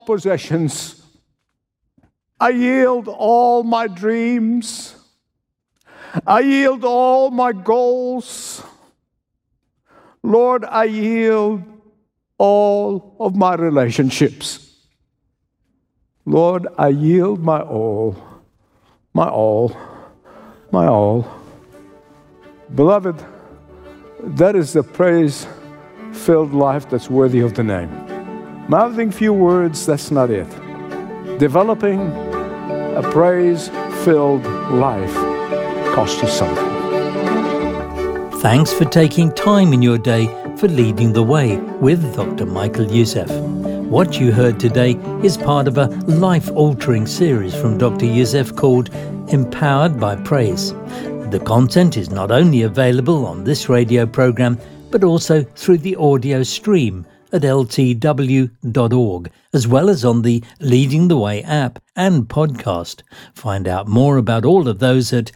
possessions. I yield all my dreams. I yield all my goals. Lord, I yield all of my relationships. Lord, I yield my all, my all, my all. Beloved, that is the praise-filled life that's worthy of the name. Mouthing few words, that's not it. Developing a praise-filled life costs us something. Thanks for taking time in your day for Leading the Way with Dr. Michael Youssef. What you heard today is part of a life-altering series from Dr. Youssef called Empowered by Praise. The content is not only available on this radio program, but also through the audio stream at ltw.org, as well as on the Leading the Way app and podcast. Find out more about all of those at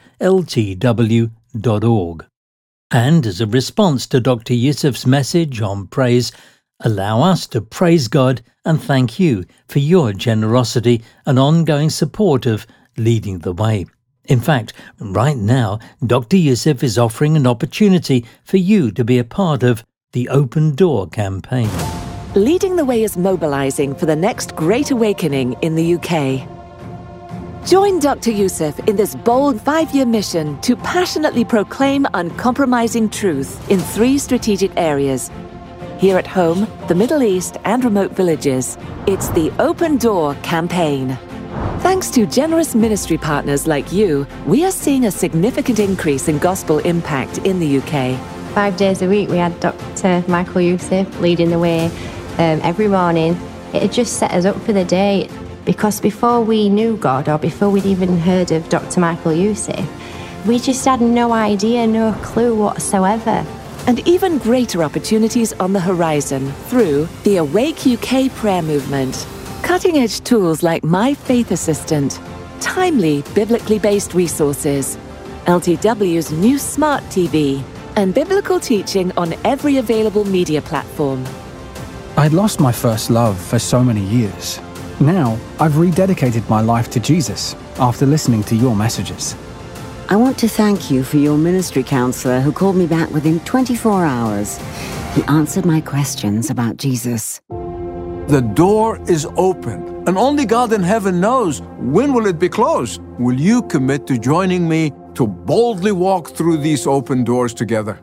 ltw.org. And as a response to Dr. Youssef's message on praise, allow us to praise God and thank you for your generosity and ongoing support of Leading the Way. In fact, right now, Dr. Youssef is offering an opportunity for you to be a part of the Open Door campaign. Leading the Way is mobilising for the next Great Awakening in the UK. Join Dr. Youssef in this bold 5-year mission to passionately proclaim uncompromising truth in 3 strategic areas. Here at home, the Middle East and remote villages, it's the Open Door campaign. Thanks to generous ministry partners like you, we are seeing a significant increase in gospel impact in the UK. 5 days a week we had Dr. Michael Youssef leading the way every morning. It had just set us up for the day, because before we knew God or before we'd even heard of Dr. Michael Youssef, we just had no idea, no clue whatsoever. And even greater opportunities on the horizon through the Awake UK prayer movement. Cutting-edge tools like My Faith Assistant, timely, biblically based resources, LTW's new Smart TV, and biblical teaching on every available media platform. I'd lost my first love for so many years. Now, I've rededicated my life to Jesus after listening to your messages. I want to thank you for your ministry counselor who called me back within 24 hours. He answered my questions about Jesus. The door is open, and only God in heaven knows when will it be closed. Will you commit to joining me to boldly walk through these open doors together?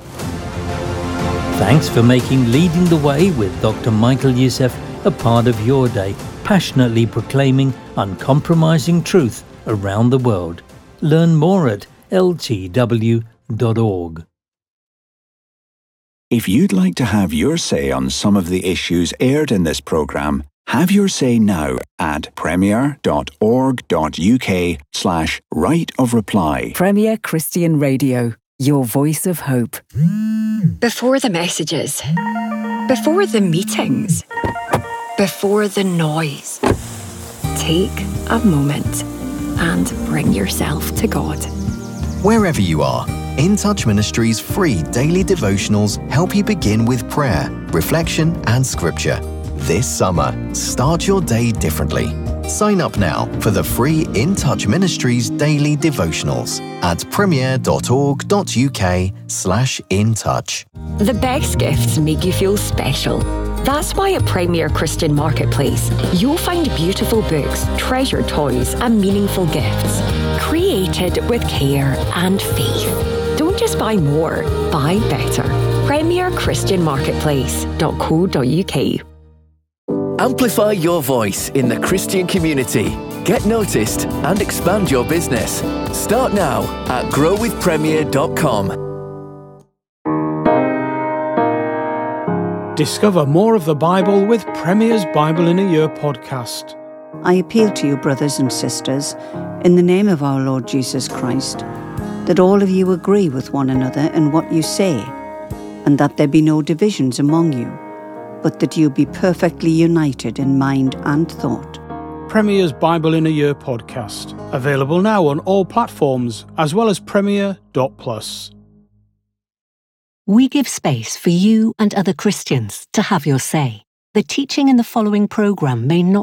Thanks for making Leading the Way with Dr. Michael Youssef a part of your day, passionately proclaiming uncompromising truth around the world. Learn more at ltw.org. If you'd like to have your say on some of the issues aired in this programme, have your say now at premier.org.uk/right of reply. Premier Christian Radio, your voice of hope. Before the messages, before the meetings, before the noise, take a moment and bring yourself to God. Wherever you are, In Touch Ministries' free daily devotionals help you begin with prayer, reflection, and scripture. This summer, start your day differently. Sign up now for the free In Touch Ministries daily devotionals at premier.org.uk/intouch. The best gifts make you feel special. That's why at Premier Christian Marketplace, you'll find beautiful books, treasure toys, and meaningful gifts, created with care and faith. Don't just buy more, buy better. premierchristianmarketplace.co.uk. Amplify your voice in the Christian community. Get noticed and expand your business. Start now at growwithpremier.com. Discover more of the Bible with Premier's Bible in a Year podcast. I appeal to you, brothers and sisters, in the name of our Lord Jesus Christ, that all of you agree with one another in what you say, and that there be no divisions among you, but that you be perfectly united in mind and thought. Premier's Bible in a Year podcast, available now on all platforms, as well as premier.plus. We give space for you and other Christians to have your say. The teaching in the following program may not